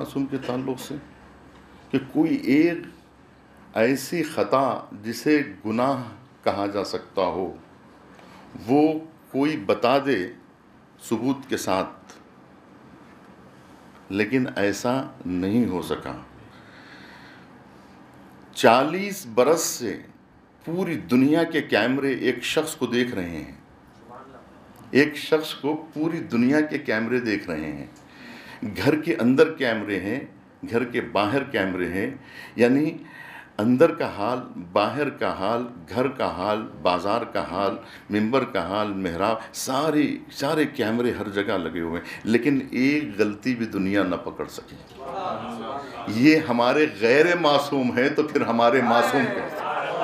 معصوم کے تعلق سے کہ کوئی ایک ایسی خطا جسے گناہ کہا جا سکتا ہو وہ کوئی بتا دے ثبوت کے ساتھ، لیکن ایسا نہیں ہو سکا۔ 40 برس سے پوری دنیا کے کیمرے ایک شخص کو دیکھ رہے ہیں، ایک شخص کو پوری دنیا کے کیمرے دیکھ رہے ہیں۔ گھر کے اندر کیمرے ہیں، گھر کے باہر کیمرے ہیں، یعنی اندر کا حال، باہر کا حال، گھر کا حال، بازار کا حال، منبر کا حال، محراب، سارے کیمرے ہر جگہ لگے ہوئے ہیں، لیکن ایک غلطی بھی دنیا نہ پکڑ سکے۔ یہ ہمارے غیر معصوم ہیں تو پھر ہمارے معصوم کیسے؟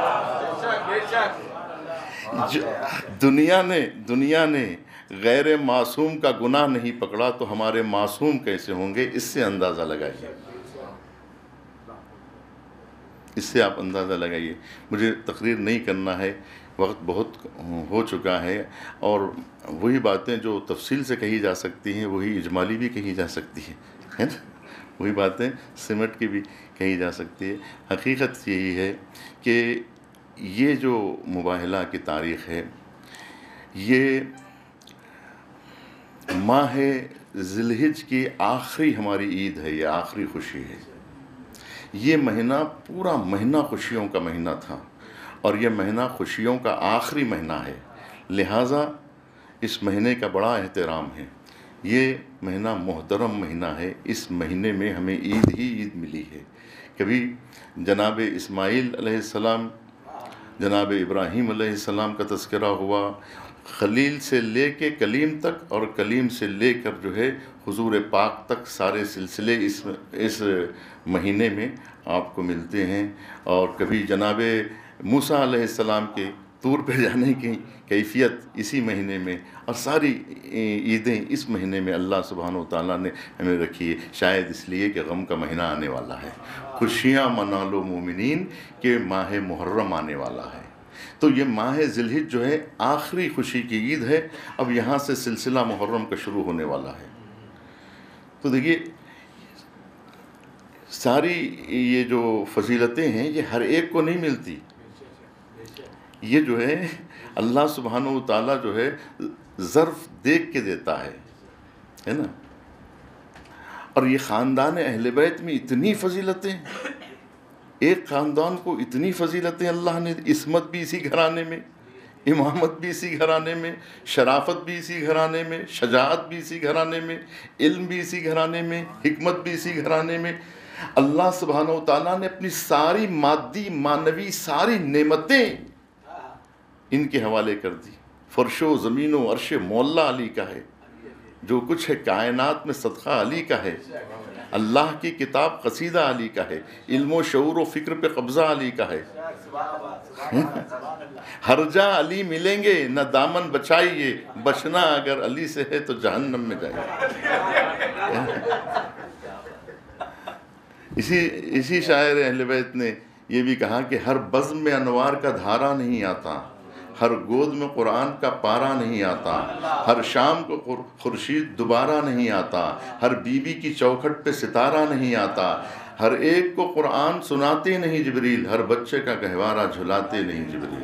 دنیا نے غیر معصوم کا گناہ نہیں پکڑا تو ہمارے معصوم کیسے ہوں گے؟ اس سے اندازہ لگائیے، اس سے آپ اندازہ لگائیے۔ مجھے تقریر نہیں کرنا ہے، وقت بہت ہو چکا ہے، اور وہی باتیں جو تفصیل سے کہی جا سکتی ہیں وہی اجمالی بھی کہی جا سکتی ہے نا، وہی باتیں سمٹ کے بھی کہی جا سکتی ہے۔ حقیقت یہی ہے کہ یہ جو مباہلہ کی تاریخ ہے، یہ ماہ ذی الحجہ کی آخری ہماری عید ہے، یہ آخری خوشی ہے۔ یہ مہینہ پورا مہینہ خوشیوں کا مہینہ تھا، اور یہ مہینہ خوشیوں کا آخری مہینہ ہے، لہٰذا اس مہینے کا بڑا احترام ہے۔ یہ مہینہ محترم مہینہ ہے، اس مہینے میں ہمیں عید ہی عید ملی ہے۔ کبھی جناب اسماعیل علیہ السلام، جناب ابراہیم علیہ السلام کا تذکرہ ہوا، خلیل سے لے کے کلیم تک، اور کلیم سے لے کر جو ہے حضور پاک تک سارے سلسلے اس مہینے میں آپ کو ملتے ہیں۔ اور کبھی جناب موسیٰ علیہ السلام کے طور پہ جانے کی کیفیت اسی مہینے میں، اور ساری عیدیں اس مہینے میں اللہ سبحانہ و تعالیٰ نے ہمیں رکھی ہے، شاید اس لیے کہ غم کا مہینہ آنے والا ہے، خوشیاں منا لو مومنین کہ ماہ محرم آنے والا ہے۔ تو یہ ماہ ذی الحجہ جو ہے آخری خوشی کی عید ہے، اب یہاں سے سلسلہ محرم کا شروع ہونے والا ہے۔ تو دیکھیے ساری یہ جو فضیلتیں ہیں یہ ہر ایک کو نہیں ملتی، یہ جو ہے اللہ سبحانہ و تعالیٰ جو ہے ظرف دیکھ کے دیتا ہے نا۔ اور یہ خاندان اہل بیت میں اتنی فضیلتیں، ایک خاندان کو اتنی فضیلتیں اللہ نے، عصمت بھی اسی گھرانے میں، امامت بھی اسی گھرانے میں، شرافت بھی اسی گھرانے میں، شجاعت بھی اسی گھرانے میں، علم بھی اسی گھرانے میں، حکمت بھی اسی گھرانے میں۔ اللہ سبحانہ و تعالیٰ نے اپنی ساری مادی معنوی ساری نعمتیں ان کے حوالے کر دی۔ فرش و زمین و عرش معلیٰ علی کا ہے، جو کچھ ہے کائنات میں صدقہ علی کا ہے، اللہ کی کتاب قصیدہ علی کا ہے، علم و شعور و فکر پہ قبضہ علی کا ہے۔ ہر جا علی ملیں گے نہ دامن بچائیے، بچنا اگر علی سے ہے تو جہنم میں جائیے۔ اسی شاعر اہل بیت نے یہ بھی کہا کہ ہر بزم میں انوار کا دھارا نہیں آتا، ہر گود میں قرآن کا پارا نہیں آتا، ہر شام کو خورشید دوبارہ نہیں آتا، ہر بیوی کی چوکھٹ پہ ستارہ نہیں آتا، ہر ایک کو قرآن سناتے نہیں جبریل، ہر بچے کا گہوارہ جھلاتے نہیں جبریل۔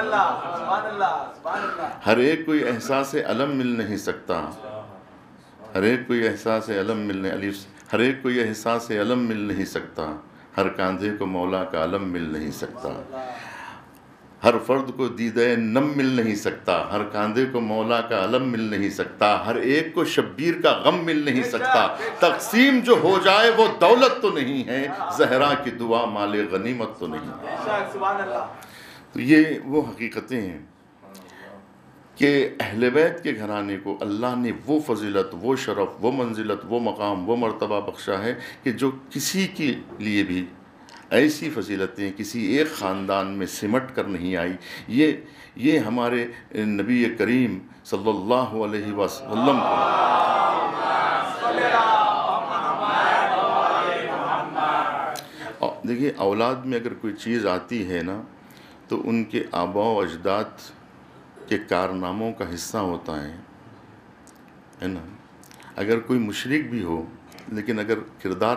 ہر ایک کوئی احساس علم مل نہیں سکتا، ہر ایک کوئی احساس علم ہر ایک کو یہ احساس علم مل نہیں سکتا، ہر کاندھے کو مولا کا علم مل نہیں سکتا، ہر فرد کو دیدہ نم مل نہیں سکتا، ہر کاندھے کو مولا کا علم مل نہیں سکتا، ہر ایک کو شبیر کا غم مل نہیں سکتا، تقسیم جو ہو جائے وہ دولت تو نہیں ہے، زہرا کی دعا مال غنیمت تو نہیں ہے۔ تو یہ وہ حقیقتیں ہیں کہ اہل بیت کے گھرانے کو اللہ نے وہ فضیلت، وہ شرف، وہ منزلت، وہ مقام، وہ مرتبہ بخشا ہے کہ جو کسی کے لیے بھی ایسی فضیلتیں کسی ایک خاندان میں سمٹ کر نہیں آئی۔ یہ ہمارے نبی کریم صلی اللہ علیہ وسلم کو دیکھیے، اولاد میں اگر کوئی چیز آتی ہے نا تو ان کے آباء و اجداد کے کارناموں کا حصہ ہوتا ہے نا۔ اگر کوئی مشرک بھی ہو لیکن اگر کردار